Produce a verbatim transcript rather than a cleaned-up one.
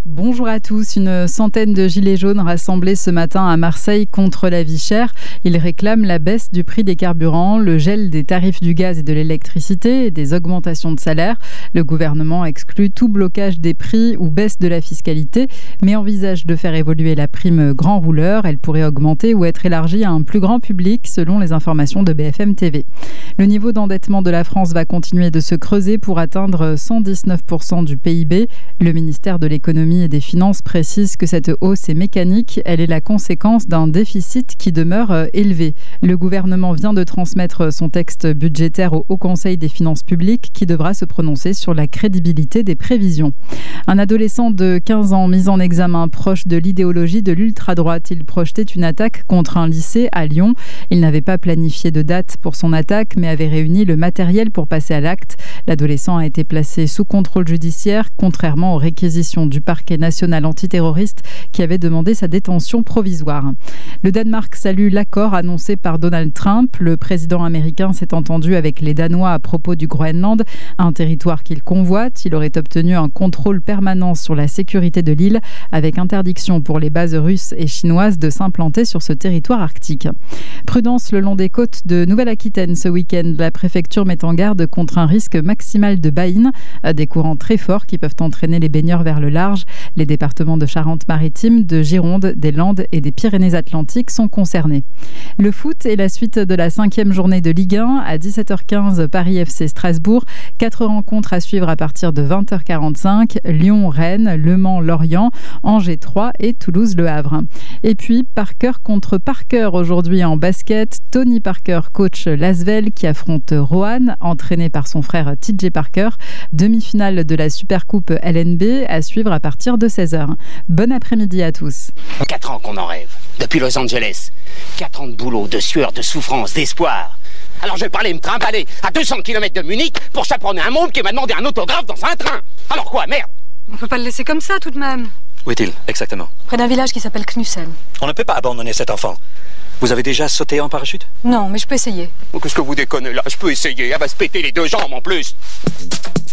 Bonjour à tous. Une centaine de gilets jaunes rassemblés ce matin à Marseille contre la vie chère. Ils réclament la baisse du prix des carburants, le gel des tarifs du gaz et de l'électricité et des augmentations de salaire. Le gouvernement exclut tout blocage des prix ou baisse de la fiscalité, mais envisage de faire évoluer la prime grand rouleur. Elle pourrait augmenter ou être élargie à un plus grand public, selon les informations de B F M T V. Le niveau d'endettement de la France va continuer de se creuser pour atteindre cent dix-neuf pour cent du P I B. Le ministère de l'économie et des Finances précise que cette hausse est mécanique. Elle est la conséquence d'un déficit qui demeure élevé. Le gouvernement vient de transmettre son texte budgétaire au Haut Conseil des finances publiques qui devra se prononcer sur la crédibilité des prévisions. Un adolescent de quinze ans mis en examen proche de l'idéologie de l'ultra-droite. Il projetait une attaque contre un lycée à Lyon. Il n'avait pas planifié de date pour son attaque mais avait réuni le matériel pour passer à l'acte. L'adolescent a été placé sous contrôle judiciaire, contrairement aux réquisitions du parquet national antiterroriste qui avait demandé sa détention provisoire. Le Danemark salue l'accord annoncé par Donald Trump. Le président américain s'est entendu avec les Danois à propos du Groenland, un territoire qu'il convoite. Il aurait obtenu un contrôle permanent sur la sécurité de l'île, avec interdiction pour les bases russes et chinoises de s'implanter sur ce territoire arctique. Prudence le long des côtes de Nouvelle-Aquitaine ce week-end. La préfecture met en garde contre un risque maximal de baïne, des courants très forts qui peuvent entraîner les baigneurs vers le large. Les départements de Charente-Maritime, de Gironde, des Landes et des Pyrénées-Atlantiques sont concernés. Le foot est la suite de la cinquième journée de Ligue un. À dix-sept heures quinze, Paris F C Strasbourg. Quatre rencontres à suivre à partir de vingt heures quarante-cinq. Lyon-Rennes, Le Mans-Lorient, Angers-Troyes et Toulouse-Le Havre. Et puis, Parker contre Parker aujourd'hui en basket. Tony Parker, coach l'Asvel, qui affronte Roanne, entraîné par son frère T J Parker. Demi-finale de la Supercoupe L N B à suivre à partir de seize heures. Bon après-midi à tous. Quatre ans qu'on en rêve, depuis Los Angeles. Quatre ans de boulot, de sueur, de souffrance, d'espoir. Alors je vais pas aller me trimballer à deux cents kilomètres de Munich pour chaperonner un môme qui m'a demandé un autographe dans un train. Alors quoi, merde? On peut pas le laisser comme ça tout de même. Où est-il, exactement? Près d'un village qui s'appelle Knussen. On ne peut pas abandonner cet enfant. Vous avez déjà sauté en parachute? Non, mais je peux essayer. Qu'est-ce que vous déconnez là? Je peux essayer, elle va se péter les deux jambes en plus.